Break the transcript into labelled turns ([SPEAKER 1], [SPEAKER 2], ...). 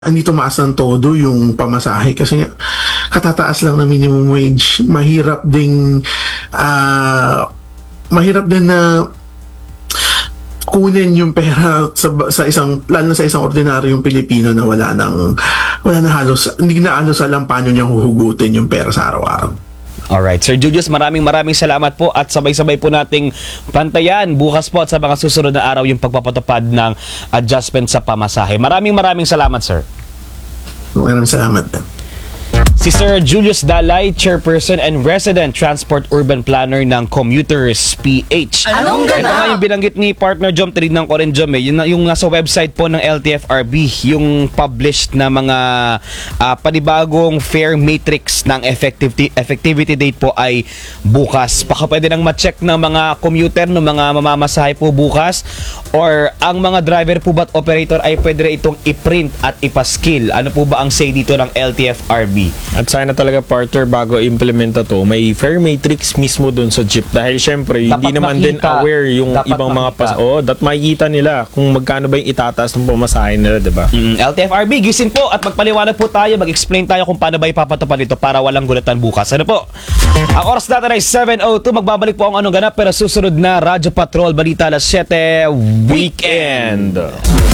[SPEAKER 1] hindi tumaas ng todo yung pamasahe kasi nga katataas lang na minimum wage. Mahirap din na kunin yung pera sa isang, lalo na sa isang ordinaryong Pilipino na wala na halos, hindi na halos alam paano niya huhugutin yung pera sa araw-araw.
[SPEAKER 2] Alright, Sir Julius, maraming salamat po at sabay-sabay po nating pantayan bukas po at sa mga susunod na araw yung pagpapatupad ng adjustment sa pamasahe. Maraming salamat, Sir.
[SPEAKER 1] Maraming salamat.
[SPEAKER 2] Si Sir Julius Dalay, Chairperson and Resident Transport Urban Planner ng Commuters PH.
[SPEAKER 3] Anong
[SPEAKER 2] Ito nga yung binanggit ni Partner Jom, tinignan ko rin Jom yung nasa website po ng LTFRB, yung published na mga panibagong fare matrix ng effectivity date po ay bukas. Baka pwede nang ma-check ng mga commuter, ng mga mamamasahe po bukas, or ang mga driver po ba't operator ay pwede rin itong i-print at ipaskill. Ano po ba ang say dito ng LTFRB?
[SPEAKER 4] At sana talaga, partner, bago implementa to, may fare matrix mismo dun sa jeep. Dahil syempre, hindi naman din aware yung ibang mga dapat makikita nila kung magkano ba yung itataas ng pamasahe nila, diba?
[SPEAKER 2] LTFRB, gising po at magpaliwanag po tayo, mag-explain tayo kung paano ba ipapatupad ito para walang gulatan bukas. Ano po? Ang oras natin ay 7:02, magbabalik po ang anong ganap, pero susunod na Radyo Patrol, balita alas 7, Weekend.